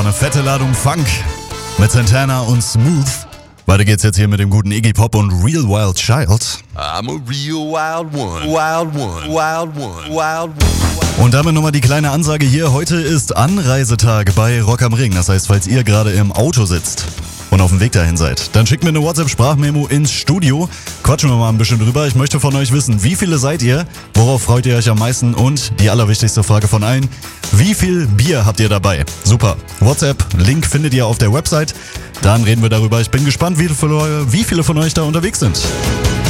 eine fette Ladung Funk mit Santana und Smooth. Weiter geht's jetzt hier mit dem guten Iggy Pop und Real Wild Child. I'm a real wild one, wild one, wild one, wild one. Und damit nochmal die kleine Ansage hier. Heute ist Anreisetag bei Rock am Ring. Das heißt, falls ihr gerade im Auto sitzt und auf dem Weg dahin seid, dann schickt mir eine WhatsApp-Sprachmemo ins Studio. Quatschen wir mal ein bisschen drüber. Ich möchte von euch wissen, wie viele seid ihr? Worauf freut ihr euch am meisten? Und die allerwichtigste Frage von allen, wie viel Bier habt ihr dabei? Super. WhatsApp, Link findet ihr auf der Website. Dann reden wir darüber. Ich bin gespannt, wie viele von euch da unterwegs sind.